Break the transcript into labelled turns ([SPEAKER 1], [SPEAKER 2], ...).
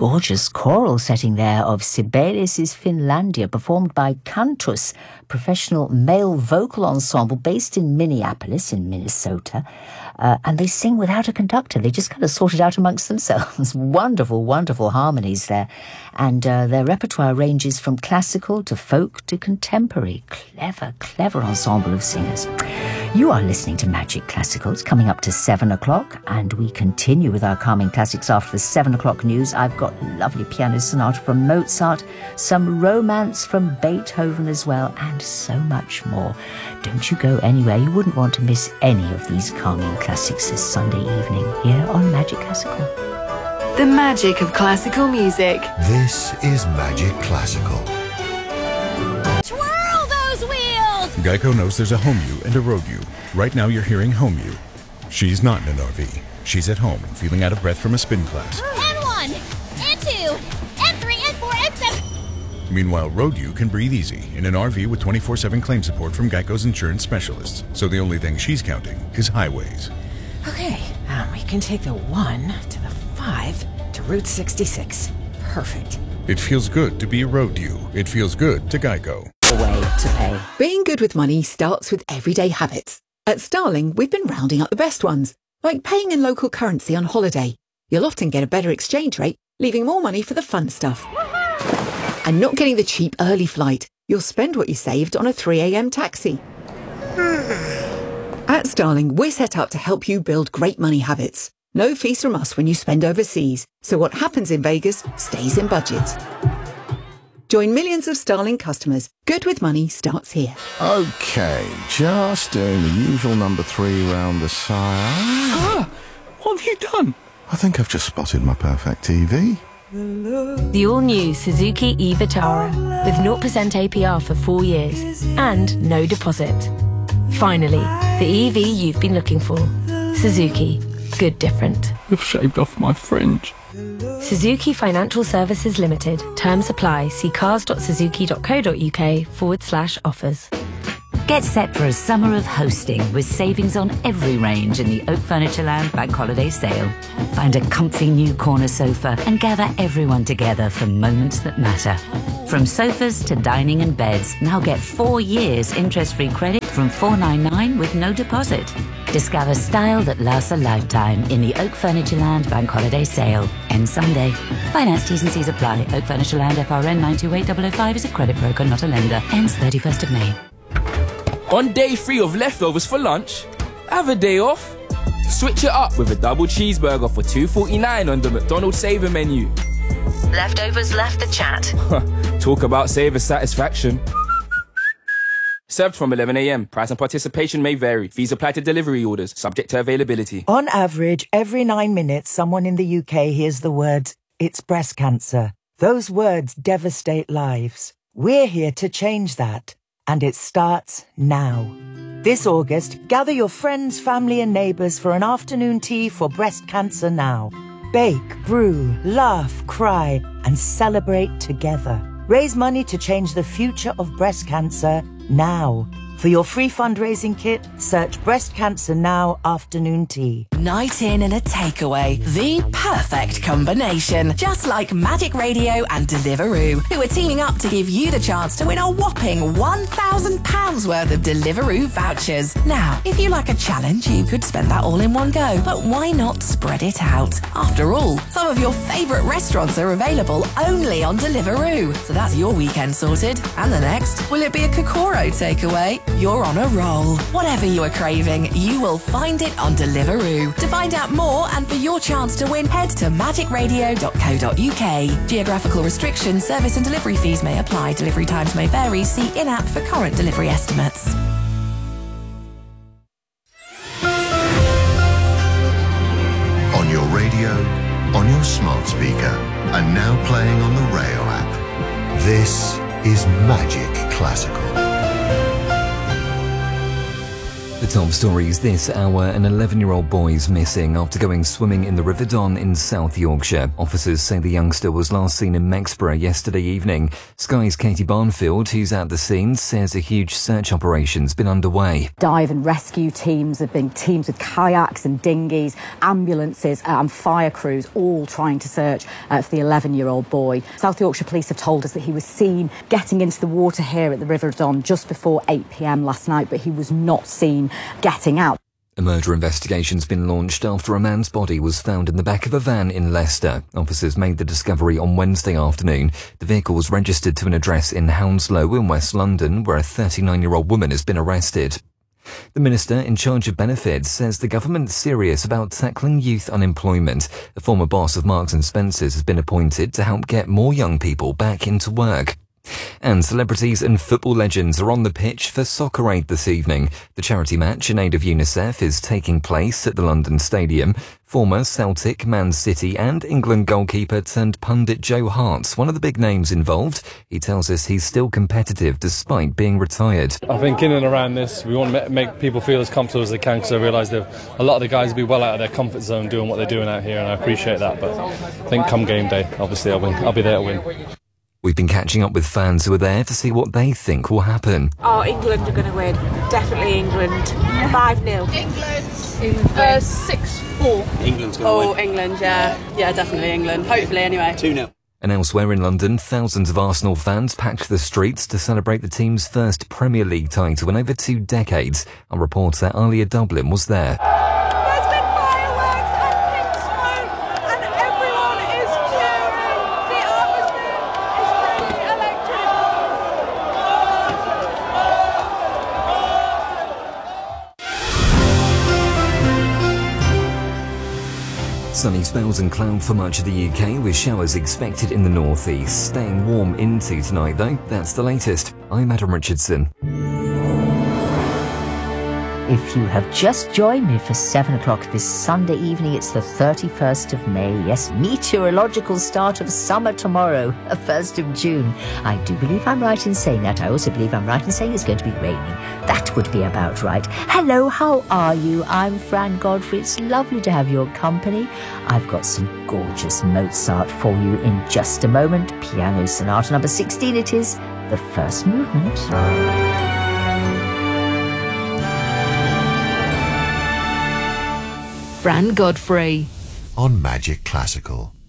[SPEAKER 1] gorgeous choral setting there of Sibelius' Finlandia, performed by Cantus, professional male vocal ensemble based in Minneapolis, in Minnesota. And they sing without a conductor. They just kind of sort it out amongst themselves. Wonderful, wonderful harmonies there. And their repertoire ranges from classical to folk to contemporary. Clever, clever ensemble of singers. You are listening to Magic Classicals, coming up to 7 o'clock, and we continue with our calming classics after the 7 o'clock news. I've got lovely piano sonata from Mozart, some romance from Beethoven as well, and so much more. Don't you go anywhere. You wouldn't want to miss any of these calming classics this Sunday evening here on Magic Classical.
[SPEAKER 2] The magic of classical music.
[SPEAKER 3] This is Magic Classical.
[SPEAKER 4] Twirl those wheels!
[SPEAKER 5] Geico knows there's a home you and a road you. Right now you're hearing home you. She's not in an RV. She's at home, feeling out of breath from a spin class.
[SPEAKER 4] N1, N2, N3, N4, N7.
[SPEAKER 5] Meanwhile, road you can breathe easy in an RV with 24/7 claim support from Geico's insurance specialists. So the only thing she's counting is highways.
[SPEAKER 6] Okay, we can take the 1 to the 5 to Route 66. Perfect.
[SPEAKER 5] It feels good to be a road you. It feels good to Geico.
[SPEAKER 1] A way to pay.
[SPEAKER 7] Being good with money starts with everyday habits. At Starling, we've been rounding up the best ones, like paying in local currency on holiday. You'll often get a better exchange rate, leaving more money for the fun stuff. And not getting the cheap early flight. You'll spend what you saved on a 3 a.m. taxi. At Starling, we're set up to help you build great money habits. No fees from us when you spend overseas, so what happens in Vegas stays in budget. Join millions of Starling customers. Good with money starts here.
[SPEAKER 3] Okay, just doing the usual number 3 round the side.
[SPEAKER 8] What have you done?
[SPEAKER 3] I think I've just spotted my perfect TV.
[SPEAKER 2] The all-new Suzuki e-Vitara with 0% APR for 4 years and no deposit. Finally, the EV you've been looking for. Suzuki. Good different.
[SPEAKER 8] You've shaved off my fringe.
[SPEAKER 2] Suzuki Financial Services Limited. Terms apply. See cars.suzuki.co.uk/offers.
[SPEAKER 9] Get set for a summer of hosting with savings on every range in the Oak Furnitureland Bank Holiday Sale. Find a comfy new corner sofa and gather everyone together for moments that matter. From sofas to dining and beds, now get 4 years interest-free credit from $499 with no deposit. Discover style that lasts a lifetime in the Oak Furnitureland Bank Holiday Sale. Ends Sunday. Finance T's and C's apply. Oak Furnitureland FRN 928005 is a credit broker, not a lender. Ends 31st of May.
[SPEAKER 10] On day 3 of leftovers for lunch, have a day off. Switch it up with a double cheeseburger for $2.49 on the McDonald's Saver menu.
[SPEAKER 9] Leftovers left the chat.
[SPEAKER 10] Talk about saver satisfaction. Served from 11 a.m. Price and participation may vary. Fees apply to delivery orders, subject to availability.
[SPEAKER 11] On average, every 9 minutes, someone in the UK hears the words, "It's breast cancer." Those words devastate lives. We're here to change that. And it starts now. This August, gather your friends, family and neighbours for an afternoon tea for breast cancer now. Bake, brew, laugh, cry and celebrate together. Raise money to change the future of breast cancer now. For your free fundraising kit, search Breast Cancer Now Afternoon Tea.
[SPEAKER 12] Night in and a takeaway. The perfect combination. Just like Magic Radio and Deliveroo, who are teaming up to give you the chance to win a whopping £1,000 worth of Deliveroo vouchers. Now, if you like a challenge, you could spend that all in one go. But why not spread it out? After all, some of your favourite restaurants are available only on Deliveroo. So that's your weekend sorted. And the next, will it be a Kokoro takeaway? You're on a roll. Whatever you are craving, you will find it on Deliveroo. To find out more and for your chance to win, head to magicradio.co.uk. Geographical restrictions, service and delivery fees may apply. Delivery times may vary. See in-app for current delivery estimates.
[SPEAKER 3] On your radio, on your smart speaker, and now playing on the Rayo app. This is Magic Classical.
[SPEAKER 13] The top stories this hour: an 11-year-old boy is missing after going swimming in the River Don in South Yorkshire. Officers say the youngster was last seen in Mexborough yesterday evening. Sky's Katie Barnfield, who's at the scene, says a huge search operation's been underway.
[SPEAKER 14] Dive and rescue teams have been teams with kayaks and dinghies, ambulances and fire crews, all trying to search for the 11-year-old boy. South Yorkshire Police have told us that he was seen getting into the water here at the River Don just before 8 p.m. last night, but he was not seen getting out.
[SPEAKER 13] A murder investigation's been launched after a man's body was found in the back of a van in Leicester. Officers made the discovery on Wednesday afternoon. The vehicle was registered to an address in Hounslow in West London, where a 39-year-old woman has been arrested. The minister in charge of benefits says the government's serious about tackling youth unemployment. A former boss of Marks & Spencer's has been appointed to help get more young people back into work. And celebrities and football legends are on the pitch for Soccer Aid this evening. The charity match in aid of UNICEF is taking place at the London Stadium. Former Celtic, Man City and England goalkeeper turned pundit Joe Hart's one of the big names involved. He tells us he's still competitive despite being retired.
[SPEAKER 15] I think in and around this, we want to make people feel as comfortable as they can, because I realise that a lot of the guys will be well out of their comfort zone doing what they're doing out here, and I appreciate that. But I think come game day, obviously I'll be there to win.
[SPEAKER 13] We've been catching up with fans who are there to see what they think will happen.
[SPEAKER 16] Oh, England are going to win. Definitely England. 5-0.
[SPEAKER 17] England. 6-4.
[SPEAKER 18] England's going to win.
[SPEAKER 17] Oh, England, yeah. Yeah, definitely England. Hopefully, anyway.
[SPEAKER 18] 2-0.
[SPEAKER 13] And elsewhere in London, thousands of Arsenal fans packed the streets to celebrate the team's first Premier League title in over 2 decades. Our reporter Alia Dublin was there. Sunny spells and cloud for much of the UK, with showers expected in the northeast. Staying warm into tonight, though. That's the latest. I'm Adam Richardson.
[SPEAKER 1] If you have just joined me for 7 o'clock this Sunday evening, it's the 31st of May. Yes, meteorological start of summer tomorrow, 1st of June. I do believe I'm right in saying that. I also believe I'm right in saying it's going to be raining. That would be about right. Hello, how are you? I'm Fran Godfrey. It's lovely to have your company. I've got some gorgeous Mozart for you in just a moment. Piano Sonata number 16 it is, the first movement.
[SPEAKER 2] Fran Godfrey
[SPEAKER 3] on Magic Classical.